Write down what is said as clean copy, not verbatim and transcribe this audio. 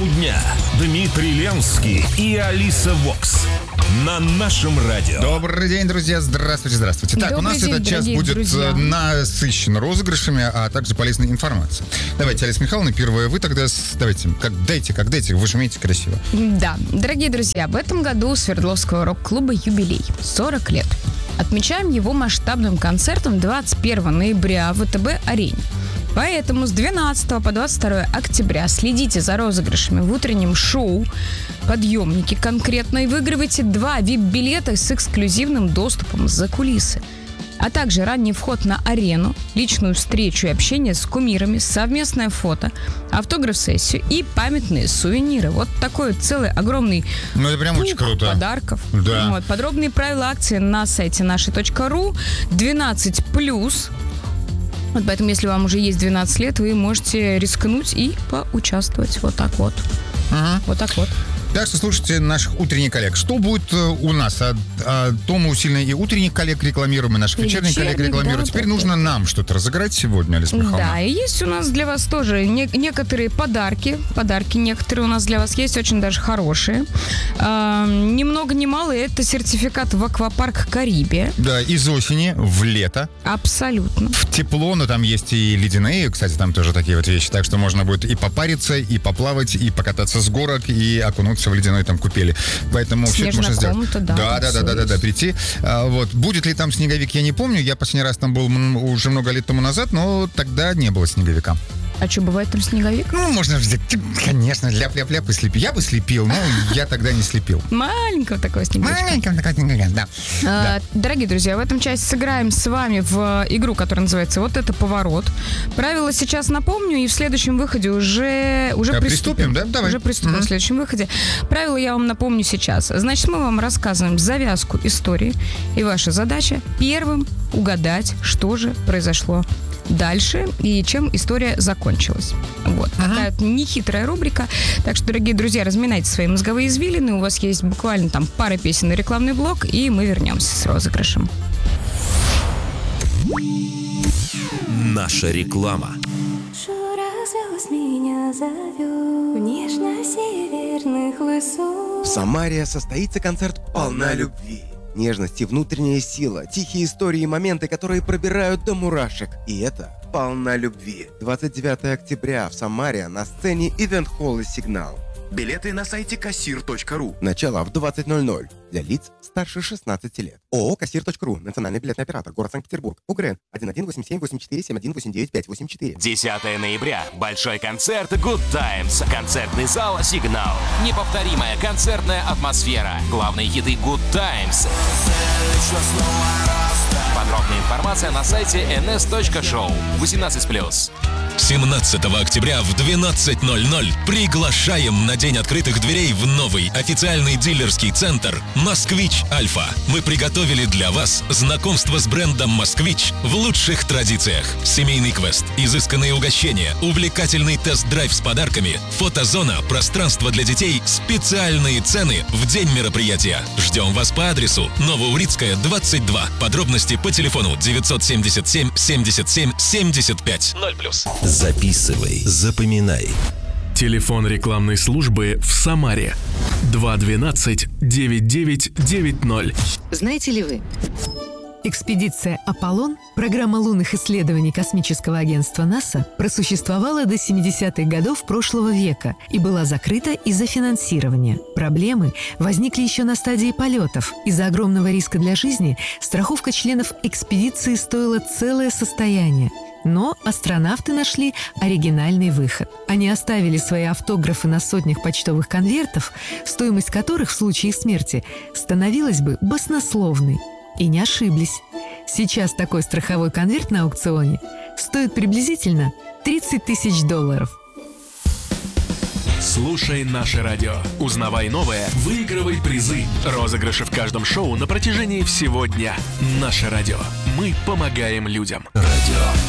дня Дмитрий Ленский и Алиса Вокс на нашем радио. Добрый день, друзья. Здравствуйте, здравствуйте. Так, Добрый у нас день, этот час будет насыщен розыгрышами, а также полезной информацией. Давайте, Алиса Михайловна, первая вы тогда. Давайте, дайте, вы же умеете красиво. Да, дорогие друзья, в этом году у Свердловского рок-клуба юбилей – 40 лет. Отмечаем его масштабным концертом 21 ноября в ВТБ-арене. Поэтому с 12 по 22 октября следите за розыгрышами в утреннем шоу «Подъемники» конкретно и выигрывайте 2 VIP-билета с эксклюзивным доступом за кулисы. А также ранний вход на арену, личную встречу и общение с кумирами, совместное фото, автограф-сессию и памятные сувениры. Вот такой вот целый огромный это прям очень круто. Подарков. Да. Вот. Подробные правила акции на сайте нашей.ру. 12+. Вот поэтому, если вам уже есть 12 лет, вы можете рискнуть и поучаствовать. Вот так вот. Вот так вот. Так что слушайте наших утренних коллег. Что будет у нас? То мы усиленно и утренних коллег рекламируем, и наших вечерних коллег рекламируем. Теперь нужно нам что-то разыграть сегодня, Алиса Михайловна. Да, и есть у нас для вас тоже некоторые подарки. Подарки некоторые у нас для вас есть, очень даже хорошие. Ни много ни мало, это сертификат в аквапарк «Карибия». Да, из осени в лето. Абсолютно. В тепло, но там есть и ледяные, кстати, там тоже такие вот вещи. Так что можно будет и попариться, и поплавать, и покататься с горок, и окунуться в ледяной там купели. Поэтому все это можно сделать. Да, прийти. Вот. Будет ли там снеговик, я не помню. Я последний раз там был уже много лет тому назад, но тогда не было снеговика. А что, бывает там снеговик? Ну, можно взять, конечно, ляп-ляп-ляп и слепить. Я бы слепил, но я тогда не слепил. Маленького такого снеговичка. Да. Дорогие друзья, в этом часе сыграем с вами в игру, которая называется «Вот это поворот». Правила сейчас напомню, и в следующем выходе уже приступим. Да? Давай. Уже приступим в следующем выходе. Правила я вам напомню сейчас. Значит, мы вам рассказываем завязку истории, и ваша задача первым угадать, что же произошло дальше и чем история закончилась. Вот. Такая вот нехитрая рубрика. Так что, дорогие друзья, разминайте свои мозговые извилины. У вас есть буквально там пара песен и рекламный блок, и мы вернемся с розыгрышем. Наша реклама. Меня зовет в нежно-северных высот. В Самаре состоится концерт «Полна любви». Нежность и внутренняя сила, тихие истории и моменты, которые пробирают до мурашек. И это «Полна любви». 29 октября в Самаре на сцене ивент-холла «Сигнал». Билеты на сайте kassir.ru. Начало в 20:00 для лиц старше 16 лет. ООО «Kassir.ru». Национальный билетный оператор. Город Санкт-Петербург. УГРН 11878471898584. 10 ноября. Большой концерт Good Times. Концертный зал «Сигнал». Неповторимая концертная атмосфера. Главные хиты Good Times. Подробная информация на сайте ns.show. 18+. 17 октября в 12:00 приглашаем на День открытых дверей в новый официальный дилерский центр «Москвич Альфа». Мы приготовили для вас знакомство с брендом «Москвич» в лучших традициях. Семейный квест, изысканные угощения, увлекательный тест-драйв с подарками, фотозона, пространство для детей, специальные цены в день мероприятия. Ждем вас по адресу Новоурицкая, 22. Подробности по телефону 977 77 75 0+. Записывай, запоминай. Телефон рекламной службы в Самаре 212-9990. Знаете ли вы? Экспедиция «Аполлон», программа лунных исследований космического агентства НАСА, просуществовала до 70-х годов прошлого века и была закрыта из-за финансирования. Проблемы возникли еще на стадии полетов. Из-за огромного риска для жизни страховка членов экспедиции стоила целое состояние. Но астронавты нашли оригинальный выход. Они оставили свои автографы на сотнях почтовых конвертов, стоимость которых в случае смерти становилась бы баснословной. И не ошиблись. Сейчас такой страховой конверт на аукционе стоит приблизительно $30 000. Слушай наше радио. Узнавай новое, выигрывай призы. Розыгрыши в каждом шоу на протяжении всего дня. Наше радио. Мы помогаем людям. Радио.